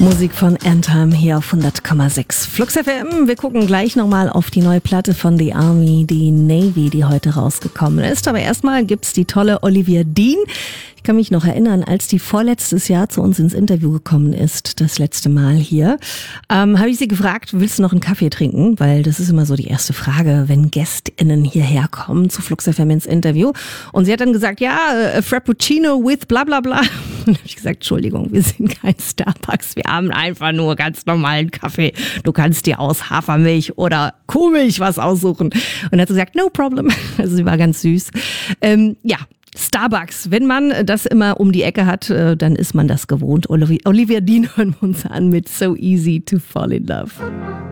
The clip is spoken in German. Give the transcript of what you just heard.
Musik von Anthem hier auf 100,6 Flux FM. Wir gucken gleich nochmal auf die neue Platte von The Army, die Navy, die heute rausgekommen ist. Aber erstmal gibt's die tolle Olivia Dean. Ich kann mich noch erinnern, als die vorletztes Jahr zu uns ins Interview gekommen ist, das letzte Mal hier, habe ich sie gefragt, willst du noch einen Kaffee trinken? Weil das ist immer so die erste Frage, wenn GästInnen hierher kommen zu Flux FM ins Interview. Und sie hat dann gesagt, ja, Frappuccino with bla bla bla. Und dann habe ich gesagt, Entschuldigung, wir sind kein Starbucks, wir haben einfach nur ganz normalen Kaffee. Du kannst dir aus Hafermilch oder Kuhmilch was aussuchen. Und dann hat sie gesagt, no problem. Also sie war ganz süß. Ja. Starbucks, wenn man das immer um die Ecke hat, dann ist man das gewohnt. Olivia Dean hören wir uns an mit So Easy to Fall in Love.